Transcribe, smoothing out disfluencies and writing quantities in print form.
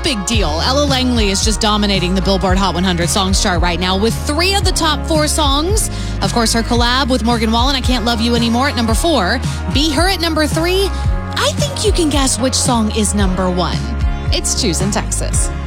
big deal. Ella Langley is just dominating the Billboard Hot 100 Songs chart right now with 3 of the top 4 songs. Of course, her collab with Morgan Wallen, I Can't Love You Anymore, at number 4. Be Her at number 3. I think you can guess which song is number 1. It's Choosing Texas.